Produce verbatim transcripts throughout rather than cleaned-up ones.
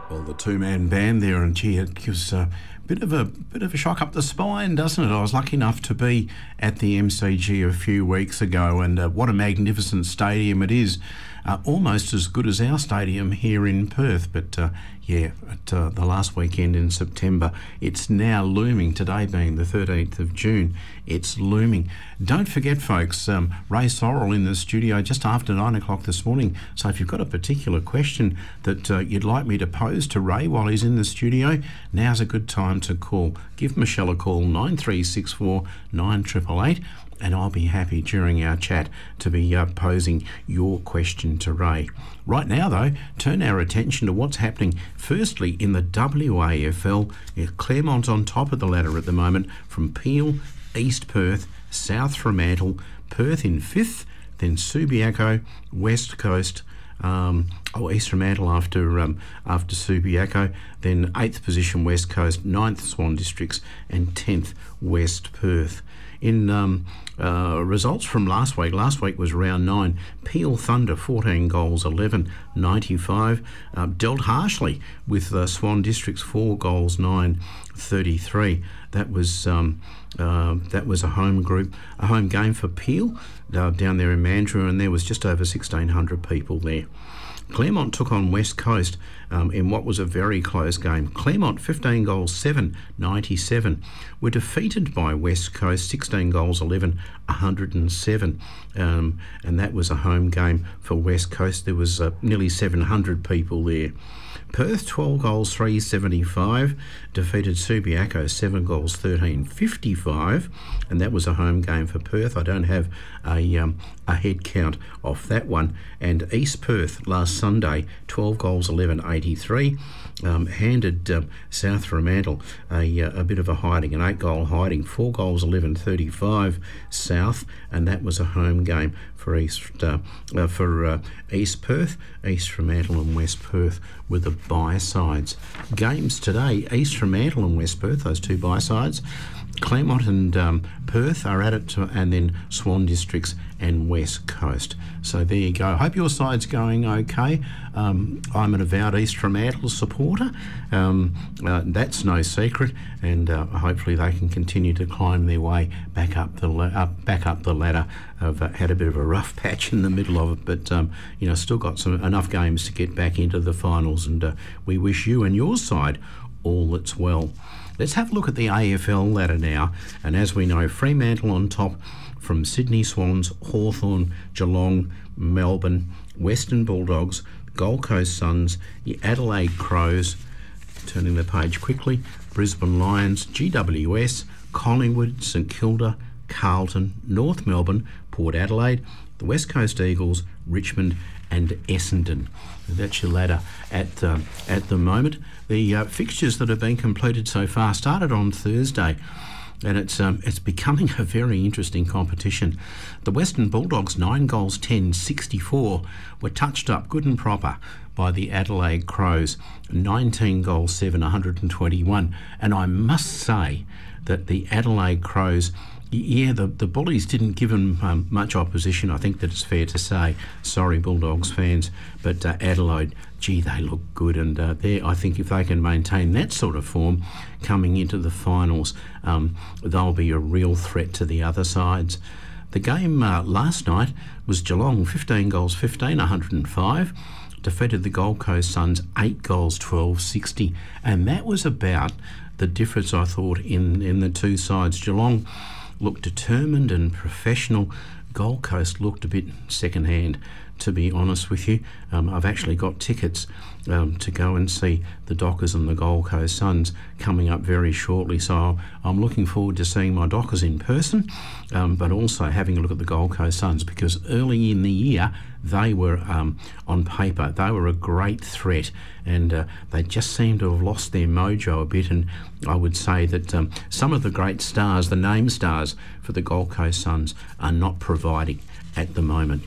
Well, the two-man band there, and gee, it gives a bit of a bit of a shock up the spine, doesn't it? I was lucky enough to be at the M C G a few weeks ago, and uh, what a magnificent stadium it is. Uh, almost as good as our stadium here in Perth, but uh, yeah, at uh, the last weekend in September, it's now looming. Today being the thirteenth of June, it's looming. Don't forget, folks, um, Ray Sorrell in the studio just after nine o'clock this morning. So if you've got a particular question that uh, you'd like me to pose to Ray while he's in the studio, now's a good time to call. Give Michelle a call, nine three six four nine eight eight eight. And I'll be happy during our chat to be uh, posing your question to Ray. Right now, though, turn our attention to what's happening firstly in the W A F L. Claremont's on top of the ladder at the moment from Peel, East Perth, South Fremantle, Perth in fifth, then Subiaco, West Coast, Um, oh, East Fremantle after um, after Subiaco, then eighth position West Coast, ninth Swan Districts, and tenth West Perth. In um, uh, results from last week, last week was round nine. Peel Thunder, fourteen goals, eleven ninety-five. Uh, dealt harshly with uh, Swan Districts, four goals, nine thirty-three. That was um, uh, that was a home group, a home game for Peel uh, down there in Mandurah, and there was just over sixteen hundred people there. Claremont took on West Coast um, in what was a very close game. Claremont, fifteen goals, seven ninety-seven. Were defeated by West Coast, sixteen goals, eleven one hundred seven. Um, and that was a home game for West Coast. There was uh, nearly seven hundred people there. Perth, twelve goals, three seventy-five, defeated Subiaco, seven goals, thirteen fifty-five, and that was a home game for Perth. I don't have a um, a head count off that one. And East Perth last Sunday, twelve goals, eleven eighty-three, um, handed um, South Fremantle a, a bit of a hiding, an eight-goal hiding, four goals, eleven thirty-five South, and that was a home game for East uh, uh, for uh, East Perth. East Fremantle and West Perth were the by-sides. Games today, East Fremantle and West Perth, those two by-sides. Claremont and um, Perth are at it, to, and then Swan Districts and West Coast. So there you go. I hope your side's going okay. Um, I'm an avowed East Fremantle supporter. Um, uh, that's no secret, and uh, hopefully they can continue to climb their way back up the la- up, back up the ladder. I've uh, had a bit of a rough patch in the middle of it, but um, you know, still got some enough games to get back into the finals, and uh, we wish you and your side all that's well. Let's have a look at the A F L ladder now, and as we know, Fremantle on top from Sydney Swans, Hawthorn, Geelong, Melbourne, Western Bulldogs, Gold Coast Suns, the Adelaide Crows, turning the page quickly, Brisbane Lions, G W S, Collingwood, St Kilda, Carlton, North Melbourne, Port Adelaide, the West Coast Eagles, Richmond and Essendon. That's your ladder at um, at the moment. The uh, fixtures that have been completed so far started on Thursday, and it's um, it's becoming a very interesting competition. The Western Bulldogs, nine goals, ten sixty-four, were touched up good and proper by the Adelaide Crows, nineteen goals, seven one hundred twenty-one. And I must say that the Adelaide Crows, yeah, the, the Bullies didn't give them um, much opposition. I think that it's fair to say. Sorry, Bulldogs fans, but uh, Adelaide, gee, they look good, and uh, they, I think if they can maintain that sort of form coming into the finals, um, they'll be a real threat to the other sides. The game uh, last night was Geelong, fifteen goals, fifteen one hundred five, defeated the Gold Coast Suns, eight goals, twelve sixty, and that was about the difference, I thought, in, in the two sides. Geelong looked determined and professional. Gold Coast looked a bit second-hand, to be honest with you. Um, I've actually got tickets um, to go and see the Dockers and the Gold Coast Suns coming up very shortly, so I'm looking forward to seeing my Dockers in person, um, but also having a look at the Gold Coast Suns, because early in the year they were, um, on paper, they were a great threat, and uh, they just seem to have lost their mojo a bit, and I would say that um, some of the great stars, the name stars for the Gold Coast Suns, are not providing at the moment.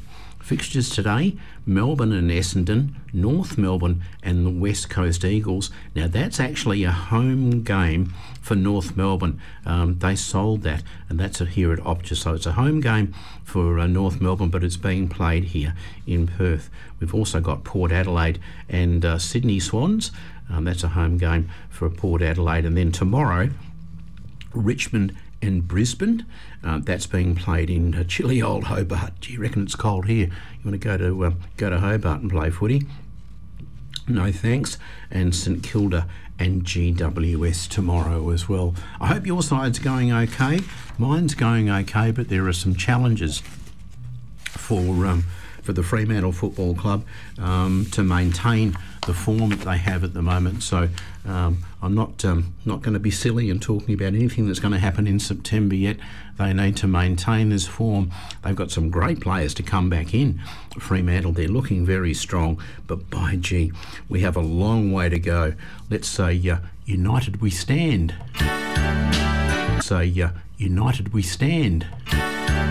Fixtures today, Melbourne and Essendon, North Melbourne and the West Coast Eagles. Now that's actually a home game for North Melbourne. Um, they sold that, and that's a, here at Optus. So it's a home game for uh, North Melbourne, but it's being played here in Perth. We've also got Port Adelaide and uh, Sydney Swans. Um, that's a home game for Port Adelaide. And then tomorrow, Richmond and Brisbane. Uh, that's being played in uh, chilly old Hobart. Do you reckon it's cold here? You want to go to uh, go to Hobart and play footy? No thanks. And St Kilda and G W S tomorrow as well. I hope your side's going okay. Mine's going okay, but there are some challenges for um, for the Fremantle Football Club um, to maintain the form that they have at the moment. So um, I'm not um, not going to be silly and talking about anything that's going to happen in September yet. They need to maintain this form. They've got some great players to come back in. Fremantle, they're looking very strong, but by gee, we have a long way to go. Let's say uh, united we stand. Say uh, united we stand.